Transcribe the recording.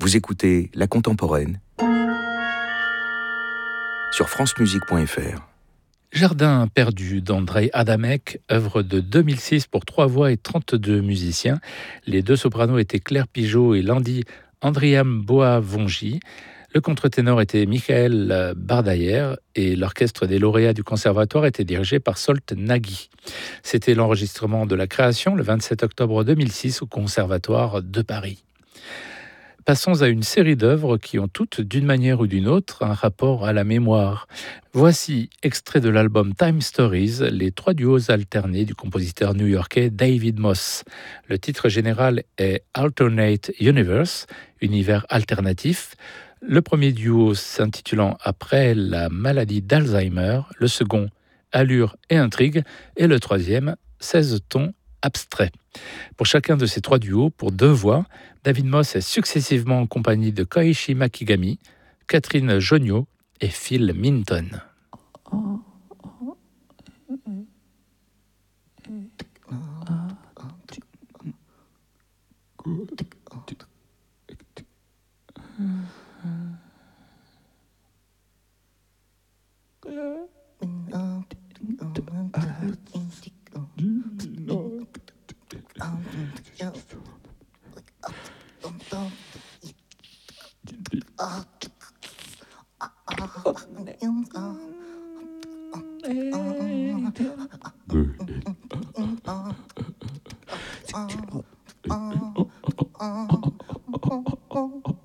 Vous écoutez La Contemporaine sur francemusique.fr. Jardin perdu d'Andrei Adamek, œuvre de 2006 pour 3 voix et 32 musiciens. Les deux sopranos étaient Claire Pigeot et Landi Andriam Boavongi. Le contre-ténor était Michael Bardayer et l'orchestre des lauréats du conservatoire était dirigé par Solt Nagy. C'était l'enregistrement de la création le 27 octobre 2006 au Conservatoire de Paris. Passons à une série d'œuvres qui ont toutes, d'une manière ou d'une autre, un rapport à la mémoire. Voici, extrait de l'album Time Stories, les 3 duos alternés du compositeur new-yorkais David Moss. Le titre général est Alternate Universe, univers alternatif. Le premier duo s'intitulant Après la maladie d'Alzheimer, le second Allure et intrigue, et le troisième 16 tons abstraits. Pour chacun de ces 3 duos, pour 2 voix, David Moss est successivement en compagnie de Koichi Makigami, Catherine Jonio et Phil Minton.